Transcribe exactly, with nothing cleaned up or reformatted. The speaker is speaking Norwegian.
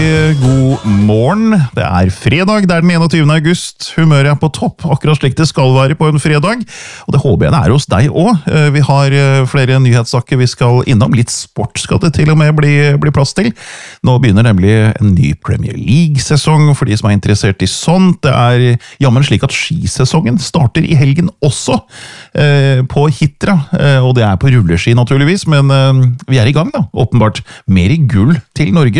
God morgen. Det er fredag, det er den enogtyvende august. Humøret er på topp, akkurat slik det skal være på en fredag. Og det håper jeg det er hos deg også. Vi har flere nyhetssaker vi skal innom. Litt sport skal det til og med bli, bli plass til. Nå begynner nemlig en ny Premier League-sesong for de som er interessert i sånt. Det er jammen slik at skisesongen starter i helgen også eh, på Hitra. Eh, og det er på rulleski naturligvis, men eh, vi er i gang da. Åpenbart mer i gull til Norge.